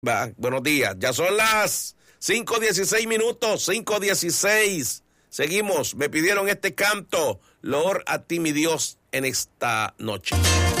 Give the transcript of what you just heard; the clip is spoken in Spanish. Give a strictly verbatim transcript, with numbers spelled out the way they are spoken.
Va, buenos días. Ya son las cinco dieciséis minutos, cinco dieciséis. Seguimos. Me pidieron este canto. Lord, a ti mi Dios en esta noche.